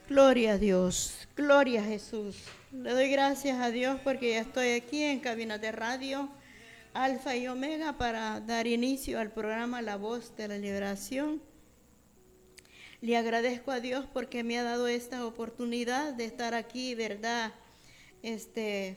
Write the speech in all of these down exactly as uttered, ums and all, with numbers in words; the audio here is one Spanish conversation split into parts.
Gloria a Dios, gloria a Jesús. Le doy gracias a Dios porque ya estoy aquí en cabina de radio Alfa y Omega para dar inicio al programa La Voz de la Liberación. Le agradezco a Dios porque me ha dado esta oportunidad de estar aquí, ¿verdad? Este,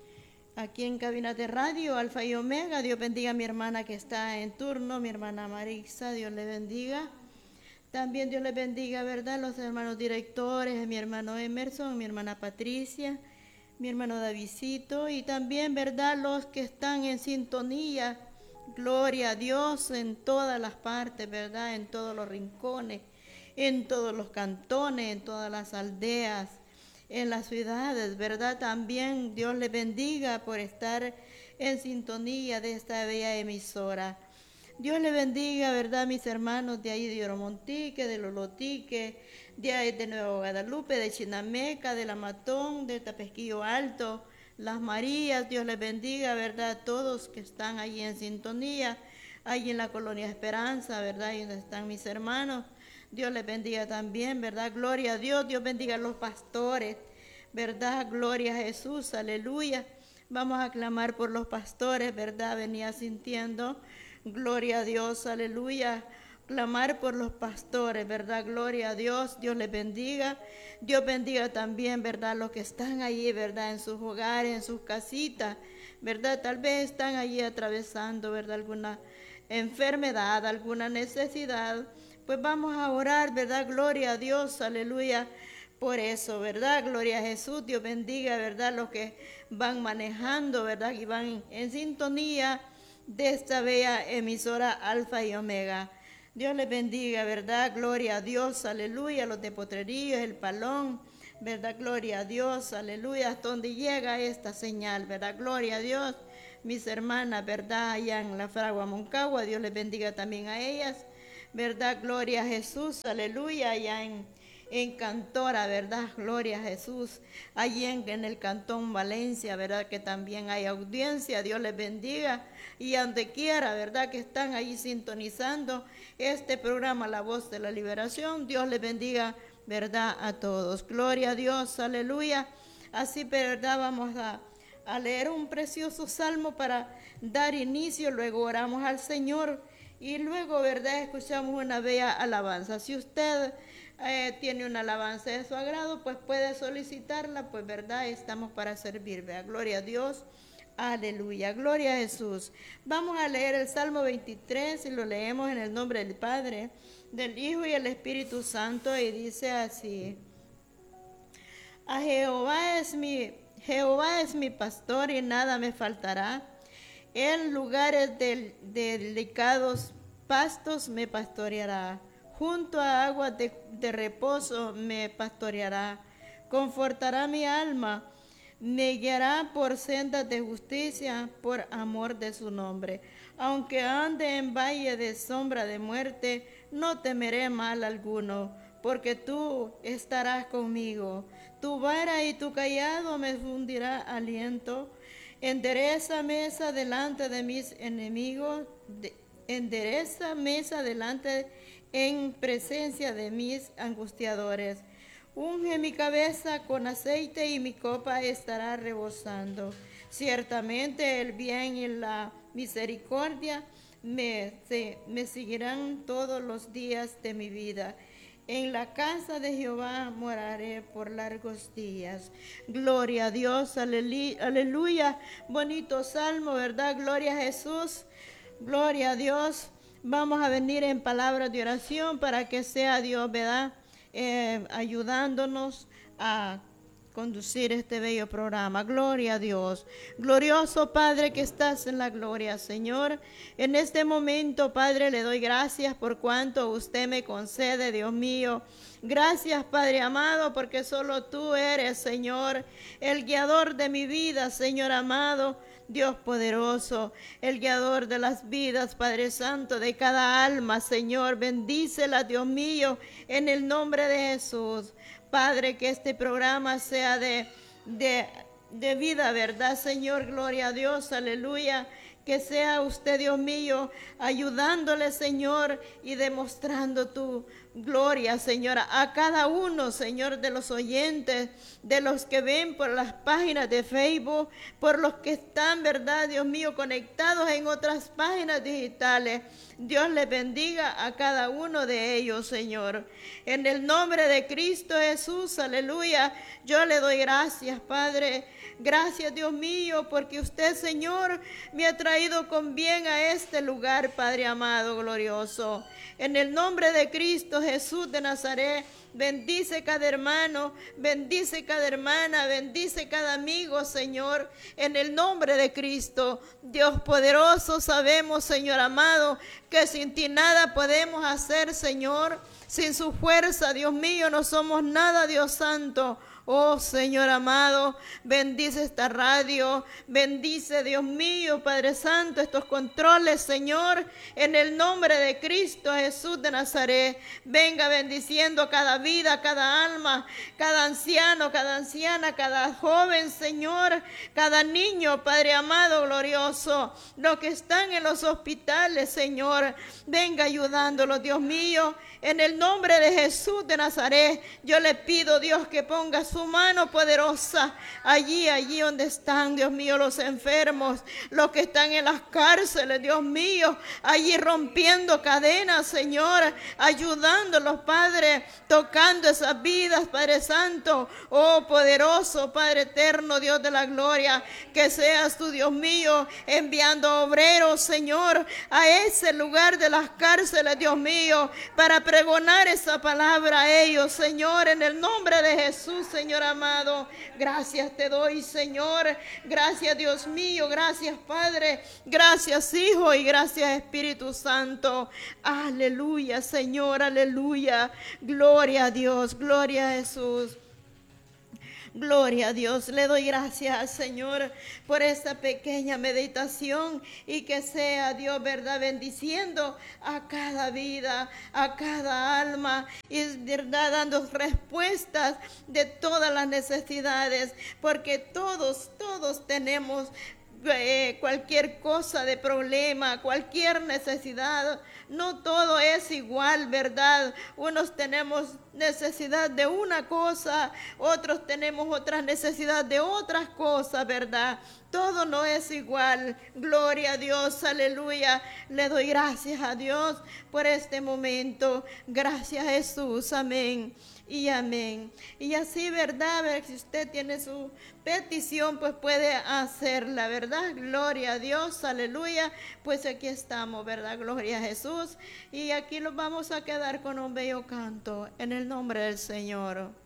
aquí en cabina de radio Alfa y Omega. Dios bendiga a mi hermana que está en turno, mi hermana Marisa, Dios le bendiga. También Dios les bendiga, ¿verdad? Los hermanos directores, mi hermano Emerson, mi hermana Patricia, mi hermano Davidcito y también, ¿verdad? Los que están en sintonía, gloria a Dios en todas las partes, ¿verdad? En todos los rincones, en todos los cantones, en todas las aldeas, en las ciudades, ¿verdad? También Dios les bendiga por estar en sintonía de esta bella emisora. Dios le bendiga, ¿verdad? Mis hermanos de ahí de Oromontique, de Lolotique, de ahí de Nuevo Guadalupe, de Chinameca, de La Matón, de Tapesquillo Alto, Las Marías. Dios les bendiga, ¿verdad? Todos que están ahí en sintonía, ahí en la Colonia Esperanza, ¿verdad? Ahí donde están mis hermanos. Dios les bendiga también, ¿verdad? Gloria a Dios. Dios bendiga a los pastores, ¿verdad? Gloria a Jesús, aleluya. Vamos a clamar por los pastores, ¿verdad? Venía sintiendo. Gloria a Dios, aleluya. Clamar por los pastores, ¿verdad? Gloria a Dios, Dios les bendiga. Dios bendiga también, ¿verdad? Los que están allí, ¿verdad? En sus hogares, en sus casitas, ¿verdad? Tal vez están allí atravesando, ¿verdad? Alguna enfermedad, alguna necesidad. Pues vamos a orar, ¿verdad? Gloria a Dios, aleluya. Por eso, ¿verdad? Gloria a Jesús, Dios bendiga, ¿verdad? Los que van manejando, ¿verdad? Y van en sintonía de esta bella emisora Alfa y Omega. Dios les bendiga, ¿verdad? Gloria a Dios, aleluya. Los de Potrerillos, el Palón, ¿verdad? Gloria a Dios, aleluya. Hasta donde llega esta señal, ¿verdad? Gloria a Dios. Mis hermanas, ¿verdad? Allá en la Fragua Moncagua, Dios les bendiga también a ellas, ¿verdad? Gloria a Jesús, aleluya. Allá en en Cantora, ¿verdad? Gloria a Jesús. Allí en, en el Cantón Valencia, ¿verdad? Que también hay audiencia, Dios les bendiga. Y donde quiera, ¿verdad? Que están ahí sintonizando este programa La Voz de la Liberación, Dios les bendiga, ¿verdad? A todos. Gloria a Dios, aleluya. Así, ¿verdad? Vamos a, a leer un precioso salmo para dar inicio, luego oramos al Señor y luego, ¿verdad? Escuchamos una bella alabanza. Si usted Eh, tiene una alabanza de su agrado, pues puede solicitarla, pues verdad, estamos para servir, ¿verdad? Gloria a Dios, aleluya, gloria a Jesús. Vamos a leer el Salmo veintitrés y lo leemos en el nombre del Padre, del Hijo y el Espíritu Santo y dice así: A Jehová es mi, Jehová es mi pastor y nada me faltará. En lugares de, de delicados pastos me pastoreará. Junto a aguas de, de reposo me pastoreará, confortará mi alma, me guiará por sendas de justicia, por amor de su nombre. Aunque ande en valle de sombra de muerte, no temeré mal alguno, porque tú estarás conmigo. Tu vara y tu cayado me fundirá aliento. Endereza mesa delante de mis enemigos, de, endereza mesa delante de en presencia de mis angustiadores. Unge mi cabeza con aceite y mi copa estará rebosando. Ciertamente el bien y la misericordia me, se, me seguirán todos los días de mi vida. En la casa de Jehová moraré por largos días. Gloria a Dios, aleluya. Bonito salmo, ¿verdad? Gloria a Jesús, gloria a Dios. Vamos a venir en palabras de oración para que sea Dios, ¿verdad? Eh, ayudándonos a conducir este bello programa. Gloria a Dios. Glorioso Padre que estás en la gloria, Señor. En este momento, Padre, le doy gracias por cuanto usted me concede, Dios mío. Gracias, Padre amado, porque solo tú eres, Señor, el guiador de mi vida, Señor amado. Dios poderoso, el guiador de las vidas, Padre Santo, de cada alma, Señor, bendícela, Dios mío, en el nombre de Jesús. Padre, que este programa sea de, de, de vida, ¿verdad, Señor? Gloria a Dios, aleluya. Que sea usted, Dios mío, ayudándole, Señor, y demostrando tu Gloria, Señor, a cada uno, Señor, de los oyentes, de los que ven por las páginas de Facebook, por los que están, ¿verdad, Dios mío, conectados en otras páginas digitales. Dios les bendiga a cada uno de ellos, Señor. En el nombre de Cristo Jesús, aleluya, yo le doy gracias, Padre. Gracias, Dios mío, porque usted, Señor, me ha traído con bien a este lugar, Padre amado, glorioso. En el nombre de Cristo Jesús de Nazaret, bendice cada hermano, bendice cada hermana, bendice cada amigo, Señor. En el nombre de Cristo, Dios poderoso, sabemos, Señor amado, que sin ti nada podemos hacer, Señor. Sin su fuerza, Dios mío, no somos nada, Dios santo. Oh Señor amado, bendice esta radio, bendice, Dios mío, Padre Santo, estos controles, Señor, en el nombre de Cristo Jesús de Nazaret. Venga bendiciendo cada vida, cada alma, cada anciano, cada anciana, cada joven, Señor, cada niño, Padre amado, glorioso, los que están en los hospitales, Señor, venga ayudándolos, Dios mío, en el nombre de Jesús de Nazaret. Yo le pido, Dios, que ponga su mano poderosa allí, allí donde están, Dios mío, los enfermos, los que están en las cárceles, Dios mío, allí rompiendo cadenas, Señor, ayudándolos, Padre, tocando esas vidas, Padre Santo. Oh poderoso, Padre eterno, Dios de la gloria, que seas tú, Dios mío, enviando obreros, Señor, a ese lugar de las cárceles, Dios mío, para pregonar esa palabra a ellos, Señor, en el nombre de Jesús, Señor amado. Gracias te doy, Señor. Gracias, Dios mío. Gracias, Padre. Gracias, Hijo, y gracias, Espíritu Santo. Aleluya, Señor. Aleluya. Gloria a Dios. Gloria a Jesús. Gloria a Dios, le doy gracias, Señor, por esta pequeña meditación y que sea, Dios, verdad, bendiciendo a cada vida, a cada alma y, verdad, dando respuestas de todas las necesidades, porque todos, todos tenemos Eh, cualquier cosa de problema, cualquier necesidad. No todo es igual, ¿verdad? Unos tenemos necesidad de una cosa, otros tenemos otras necesidad de otras cosas, ¿verdad? Todo no es igual. Gloria a Dios, aleluya. Le doy gracias a Dios por este momento. Gracias, Jesús, amén y amén. Y así, ¿verdad? A ver, si usted tiene su petición, pues puede hacerla, ¿verdad? Gloria a Dios, aleluya. Pues aquí estamos, ¿verdad? Gloria a Jesús. Y aquí nos vamos a quedar con un bello canto en el nombre del Señor.